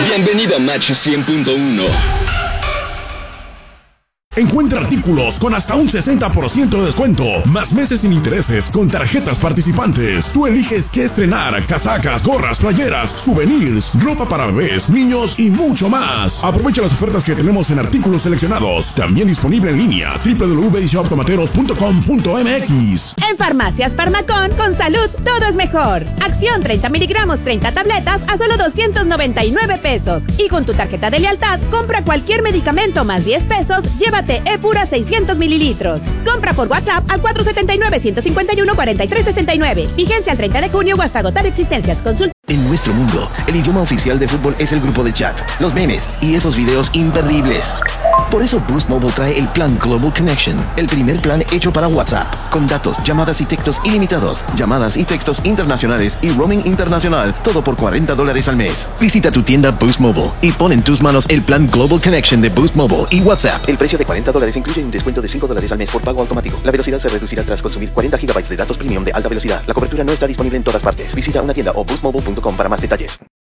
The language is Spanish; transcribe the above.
Bienvenido a Match 100.1. Encuentra artículos con hasta un 60% de descuento, más meses sin intereses con tarjetas participantes. Tú eliges qué estrenar: casacas, gorras, playeras, souvenirs, ropa para bebés, niños y mucho más. Aprovecha las ofertas que tenemos en artículos seleccionados. También disponible en línea: www.shoptomateros.com.mx. En Farmacias Farmacón, con salud todo es mejor. Acción 30 miligramos, 30 tabletas a solo 299 pesos. Y con tu tarjeta de lealtad, compra cualquier medicamento más 10 pesos, llévate E-Pura 600 mililitros. Compra por WhatsApp al 479-151-4369. Vigencia al 30 de junio o hasta agotar existencias. Consulta. En nuestro mundo, el idioma oficial de fútbol es el grupo de chat, los memes y esos videos imperdibles. Por eso Boost Mobile trae el plan Global Connection, el primer plan hecho para WhatsApp, con datos, llamadas y textos ilimitados, llamadas y textos internacionales y roaming internacional, todo por $40 al mes. Visita tu tienda Boost Mobile y pon en tus manos el plan Global Connection de Boost Mobile y WhatsApp. El precio de $40 incluye un descuento de $5 al mes por pago automático. La velocidad se reducirá tras consumir 40 GB de datos premium de alta velocidad. La cobertura no está disponible en todas partes. Visita una tienda o boostmobile.com para más detalles.